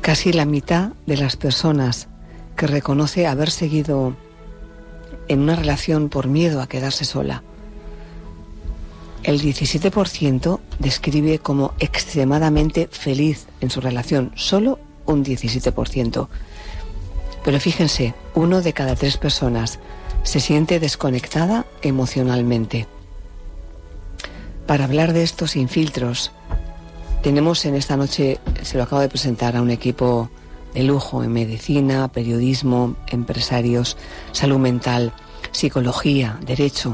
Casi la mitad de las personas que reconoce haber seguido en una relación por miedo a quedarse sola, el 17% describe como extremadamente feliz en su relación, solo un 17%. Pero fíjense, 1 de cada 3 personas se siente desconectada emocionalmente. Para hablar de esto sin filtros, tenemos en esta noche, se lo acabo de presentar, a un equipo de lujo en medicina, periodismo, empresarios, salud mental, psicología, derecho.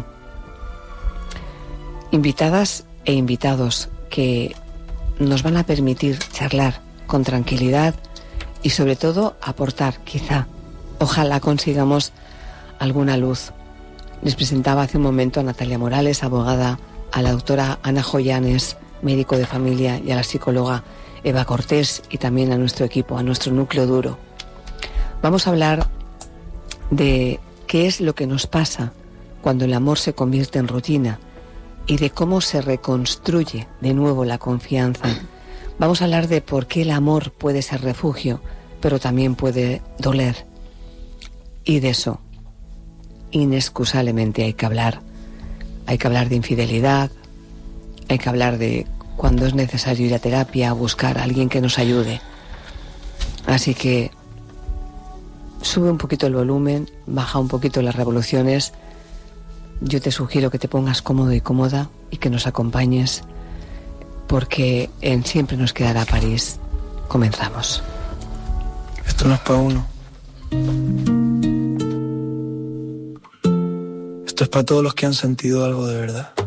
Invitadas e invitados que nos van a permitir charlar con tranquilidad y sobre todo aportar, quizá, ojalá consigamos alguna luz. Les presentaba hace un momento a Natalia Morales, abogada, a la doctora Ana Joyanes, médico de familia, y a la psicóloga Eva Cortés, y también a nuestro equipo, a nuestro núcleo duro. Vamos a hablar de qué es lo que nos pasa cuando el amor se convierte en rutina y de cómo se reconstruye de nuevo la confianza. Vamos a hablar de por qué el amor puede ser refugio, pero también puede doler. Y de eso, inexcusablemente hay que hablar. Hay que hablar de infidelidad, hay que hablar de cuando es necesario ir a terapia, a buscar a alguien que nos ayude. Así que sube un poquito el volumen, baja un poquito las revoluciones. Yo te sugiero que te pongas cómodo y cómoda y que nos acompañes, porque en Siempre nos quedará París. Comenzamos. Esto no es para uno. Esto es para todos los que han sentido algo de verdad.